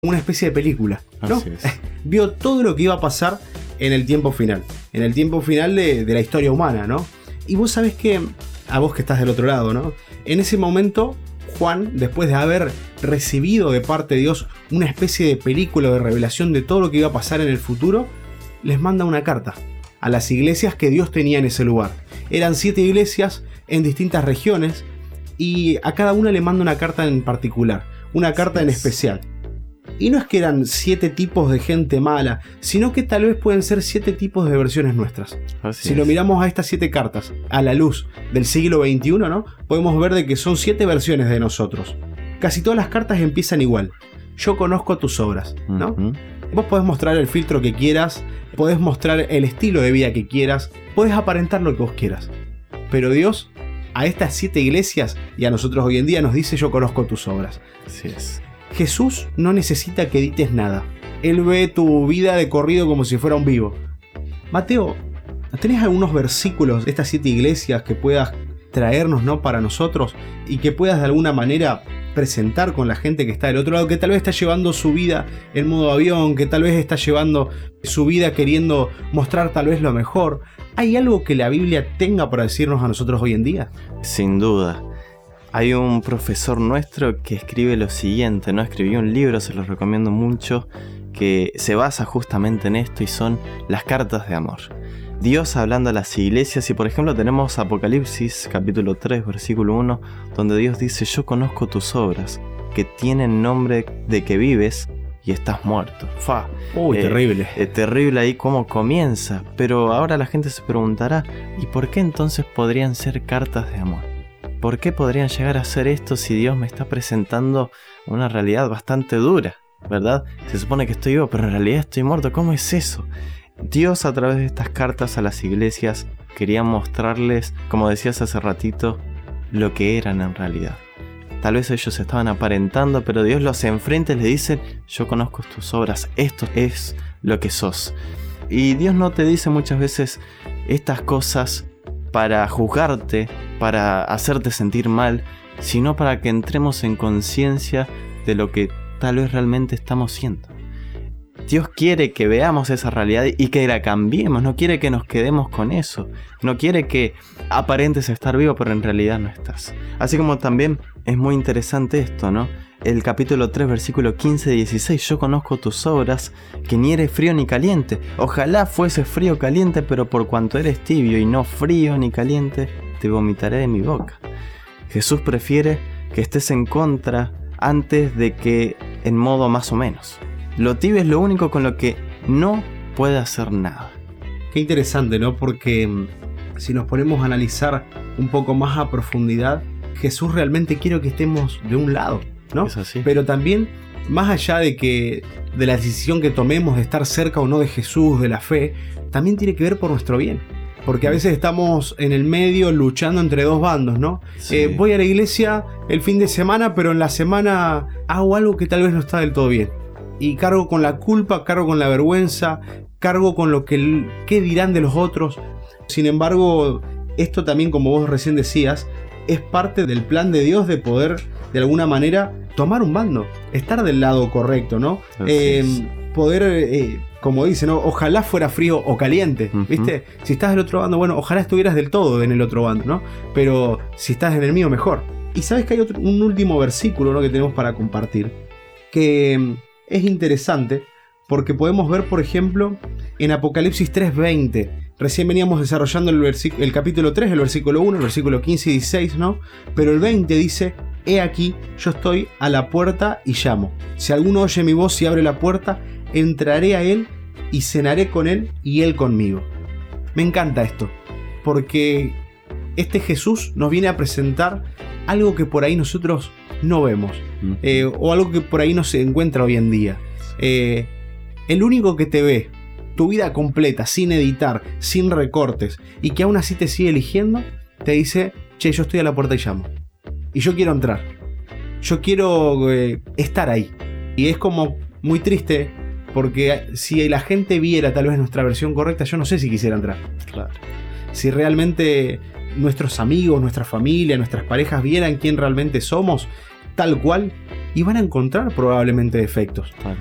una especie de película, ¿no? Así es. Vio todo lo que iba a pasar en el tiempo final. En el tiempo final de la historia humana, ¿no? Y vos sabés que, a vos que estás del otro lado, ¿no? En ese momento, Juan, después de haber recibido de parte de Dios una especie de película de revelación de todo lo que iba a pasar en el futuro, les manda una carta a las iglesias que Dios tenía en ese lugar. Eran 7 iglesias en distintas regiones y a cada una le manda una carta en particular, una carta en especial. Y no es que eran 7 tipos de gente mala, sino que tal vez pueden ser 7 tipos de versiones nuestras. Si lo miramos a estas 7 cartas a la luz del siglo XXI, ¿no? Podemos ver de que son 7 versiones de nosotros. Casi todas las cartas empiezan igual. Yo conozco tus obras, ¿no? Vos podés mostrar el filtro que quieras, podés mostrar el estilo de vida que quieras, podés aparentar lo que vos quieras. Pero Dios, a estas 7 iglesias y a nosotros hoy en día nos dice: yo conozco tus obras. Así es. Jesús no necesita que edites nada. Él ve tu vida de corrido como si fuera un vivo. Mateo, ¿tenés algunos versículos de estas 7 iglesias que puedas traernos, ¿no? para nosotros y que puedas de alguna manera presentar con la gente que está del otro lado, que tal vez está llevando su vida en modo avión, que tal vez está llevando su vida queriendo mostrar tal vez lo mejor? ¿Hay algo que la Biblia tenga para decirnos a nosotros hoy en día? Sin duda. Hay un profesor nuestro que escribe lo siguiente, ¿no? Escribió un libro, se los recomiendo mucho, que se basa justamente en esto y son las cartas de amor. Dios hablando a las iglesias, y por ejemplo tenemos Apocalipsis capítulo 3 versículo 1, donde Dios dice: yo conozco tus obras, que tienen nombre de que vives y estás muerto. Terrible. Terrible ahí cómo comienza, pero ahora la gente se preguntará: ¿y por qué entonces podrían ser cartas de amor? ¿Por qué podrían llegar a hacer esto si Dios me está presentando una realidad bastante dura? ¿Verdad? Se supone que estoy vivo, pero en realidad estoy muerto. ¿Cómo es eso? Dios, a través de estas cartas a las iglesias, quería mostrarles, como decías hace ratito, lo que eran en realidad. Tal vez ellos estaban aparentando, pero Dios los enfrenta y les dice: yo conozco tus obras, esto es lo que sos. Y Dios no te dice muchas veces estas cosas para juzgarte, para hacerte sentir mal, sino para que entremos en conciencia de lo que tal vez realmente estamos siendo. Dios quiere que veamos esa realidad y que la cambiemos, no quiere que nos quedemos con eso, no quiere que aparentes estar vivo pero en realidad no estás. Así como también es muy interesante esto, ¿no? El capítulo 3, versículo 15 y 16, yo conozco tus obras, que ni eres frío ni caliente. Ojalá fuese frío o caliente, pero por cuanto eres tibio y no frío ni caliente, te vomitaré de mi boca. Jesús prefiere que estés en contra antes de que en modo más o menos. Lo tibio es lo único con lo que no puede hacer nada. Qué interesante, ¿no? Porque si nos ponemos a analizar un poco más a profundidad, Jesús realmente quiere que estemos de un lado, ¿no? Es así. Pero también, más allá de la decisión que tomemos de estar cerca o no de Jesús, de la fe, también tiene que ver por nuestro bien. Porque a veces estamos en el medio luchando entre dos bandos, ¿no? Sí. Voy a la iglesia el fin de semana, pero en la semana hago algo que tal vez no está del todo bien. Y cargo con la culpa, cargo con la vergüenza, cargo con lo que dirán de los otros. Sin embargo, esto también, como vos recién decías, es parte del plan de Dios de poder, de alguna manera, tomar un bando, estar del lado correcto, ¿no? Poder, como dicen, ¿no? Ojalá fuera frío o caliente, ¿viste? Si estás del otro bando, bueno, ojalá estuvieras del todo en el otro bando, ¿no? Pero si estás en el mío, mejor. Y sabes que hay un último versículo, ¿no? que tenemos para compartir, que es interesante, porque podemos ver, por ejemplo, en Apocalipsis 3:20. Recién veníamos desarrollando el capítulo 3, el versículo 1, el versículo 15 y 16, ¿no? Pero el 20 dice: he aquí, yo estoy a la puerta y llamo. Si alguno oye mi voz y abre la puerta, entraré a él y cenaré con él y él conmigo. Me encanta esto, porque este Jesús nos viene a presentar algo que por ahí nosotros no vemos, o algo que por ahí no se encuentra hoy en día. El único que te ve tu vida completa, sin editar, sin recortes, y que aún así te sigue eligiendo, te dice: che, yo estoy a la puerta y llamo. Y yo quiero entrar. Yo quiero estar ahí. Y es como muy triste, porque si la gente viera tal vez nuestra versión correcta, yo no sé si quisiera entrar. Claro. Si realmente nuestros amigos, nuestra familia, nuestras parejas vieran quién realmente somos, tal cual, y van a encontrar probablemente defectos.